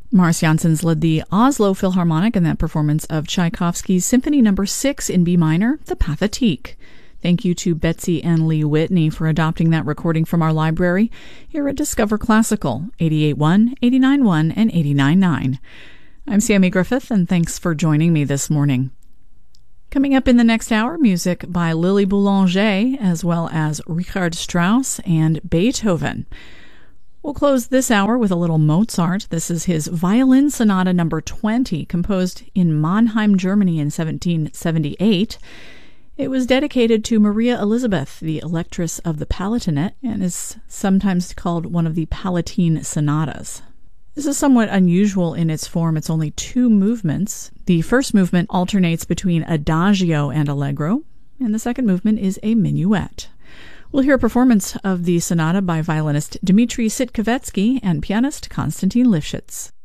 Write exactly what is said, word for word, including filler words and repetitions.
Mars Janssens led the Oslo Philharmonic in that performance of Tchaikovsky's Symphony Number six in B minor, the Pathétique. Thank you to Betsy and Lee Whitney for adopting that recording from our library here at Discover Classical, eighty-eight point one, eighty-nine point one, and eighty-nine point nine. I'm Sammy Griffith, and thanks for joining me this morning. Coming up in the next hour, music by Lily Boulanger, as well as Richard Strauss and Beethoven. We'll close this hour with a little Mozart. This is his Violin Sonata number twenty, composed in Mannheim, Germany in seventeen seventy-eight. It was dedicated to Maria Elizabeth, the Electress of the Palatinate, and is sometimes called one of the Palatine Sonatas. This is somewhat unusual in its form. It's only two movements. The first movement alternates between adagio and allegro, and the second movement is a minuet. We'll hear a performance of the sonata by violinist Dmitri Sitkovetsky and pianist Konstantin Lifshitz.